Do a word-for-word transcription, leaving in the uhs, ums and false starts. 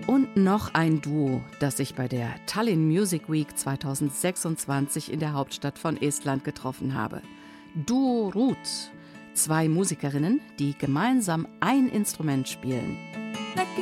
Und noch ein Duo, das ich bei der Tallinn Music Week zweitausendsechsundzwanzig in der Hauptstadt von Estland getroffen habe. Duo Ruut. Zwei Musikerinnen, die gemeinsam ein Instrument spielen.